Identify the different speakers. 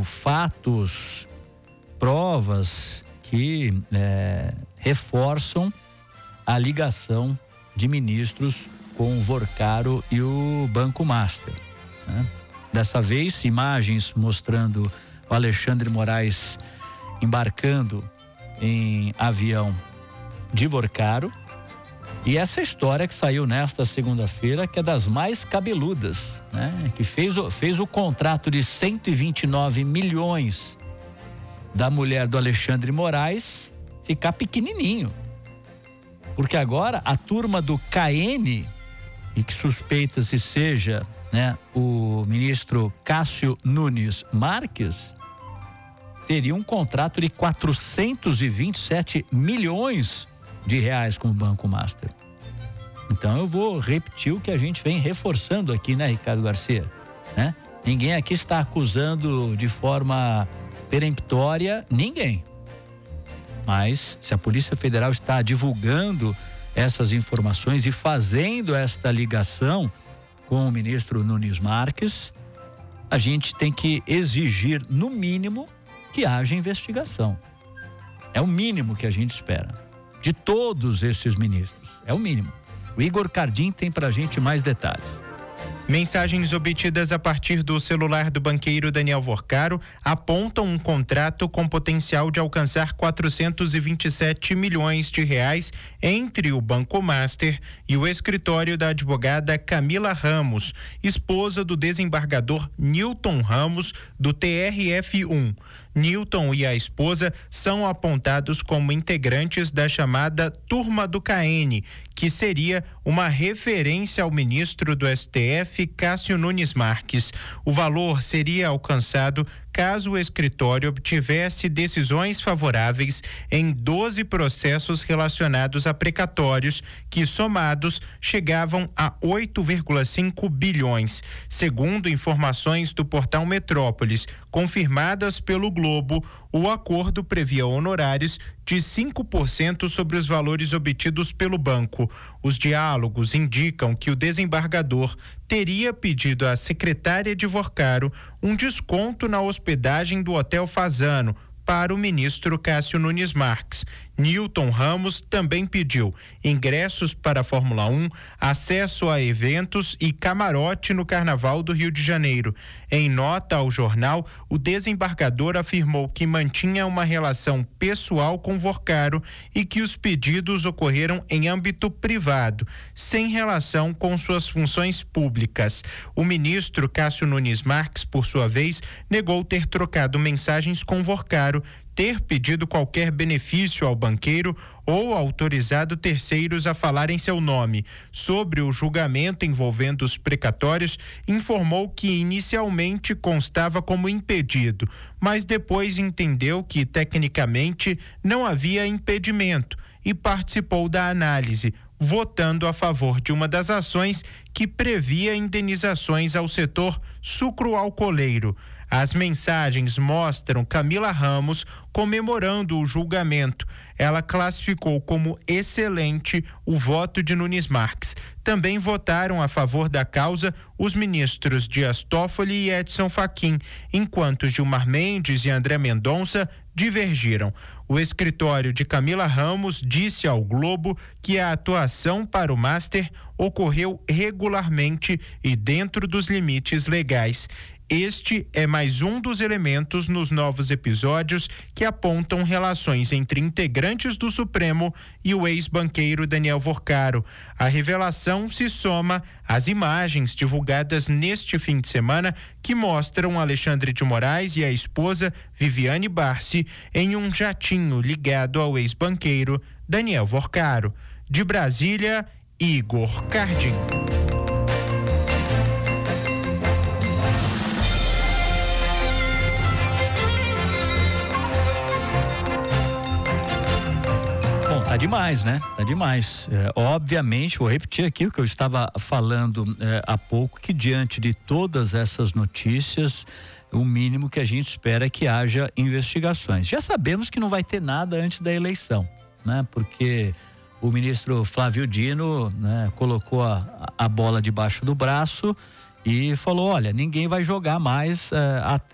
Speaker 1: fatos, provas que reforçam a ligação de ministros com o Vorcaro e o Banco Master, né? Dessa vez, imagens mostrando o Alexandre Moraes embarcando em avião de Vorcaro. E essa história que saiu nesta segunda-feira, que é das mais cabeludas, né? Que fez o contrato de 129 milhões da mulher do Alexandre Moraes ficar pequenininho. Porque agora a turma do KN, e que suspeita-se seja, né, o ministro Cássio Nunes Marques, teria um contrato de 427 milhões de reais com o Banco Master. Então eu vou repetir o que a gente vem reforçando aqui, né, Ricardo Garcia, né? Ninguém aqui está acusando de forma peremptória ninguém. Mas se a Polícia Federal está divulgando essas informações e fazendo esta ligação com o ministro Nunes Marques, a gente tem que exigir, no mínimo, que haja investigação. É o mínimo que a gente espera de todos esses ministros. É o mínimo. O Igor Cardim tem pra gente mais detalhes.
Speaker 2: Mensagens obtidas a partir do celular do banqueiro Daniel Vorcaro apontam um contrato com potencial de alcançar 427 milhões de reais entre o Banco Master e o escritório da advogada Camila Ramos, esposa do desembargador Newton Ramos, do TRF1. Newton e a esposa são apontados como integrantes da chamada Turma do KN, que seria uma referência ao ministro do STF, Cássio Nunes Marques. O valor seria alcançado caso o escritório obtivesse decisões favoráveis em 12 processos relacionados a precatórios, que somados chegavam a 8,5 bilhões. Segundo informações do portal Metrópolis, confirmadas pelo Globo, o acordo previa honorários de 5% sobre os valores obtidos pelo banco. Os diálogos indicam que o desembargador teria pedido à secretária de Vorcaro um desconto na hospedagem do Hotel Fasano para o ministro Cássio Nunes Marques. Newton Ramos também pediu ingressos para a Fórmula 1, acesso a eventos e camarote no Carnaval do Rio de Janeiro. Em nota ao jornal, o desembargador afirmou que mantinha uma relação pessoal com Vorcaro e que os pedidos ocorreram em âmbito privado, sem relação com suas funções públicas. O ministro Cássio Nunes Marques, por sua vez, negou ter trocado mensagens com Vorcaro, ter pedido qualquer benefício ao banqueiro ou autorizado terceiros a falar em seu nome. Sobre o julgamento envolvendo os precatórios, informou que inicialmente constava como impedido, mas depois entendeu que tecnicamente não havia impedimento e participou da análise, votando a favor de uma das ações que previa indenizações ao setor sucroalcooleiro. As mensagens mostram Camila Ramos comemorando o julgamento. Ela classificou como excelente o voto de Nunes Marques. Também votaram a favor da causa os ministros Dias Toffoli e Edson Fachin, enquanto Gilmar Mendes e André Mendonça divergiram. O escritório de Camila Ramos disse ao Globo que a atuação para o Master ocorreu regularmente e dentro dos limites legais. Este é mais um dos elementos nos novos episódios que apontam relações entre integrantes do Supremo e o ex-banqueiro Daniel Vorcaro. A revelação se soma às imagens divulgadas neste fim de semana que mostram Alexandre de Moraes e a esposa Viviane Barsi em um jatinho ligado ao ex-banqueiro Daniel Vorcaro. De Brasília, Igor Cardim.
Speaker 1: Tá demais, né? Tá demais. Obviamente, vou repetir aqui o que eu estava falando há pouco, que diante de todas essas notícias, o mínimo que a gente espera é que haja investigações. Já sabemos que não vai ter nada antes da eleição, né? Porque o ministro Flávio Dino, né, colocou a bola debaixo do braço e falou, olha, ninguém vai jogar mais até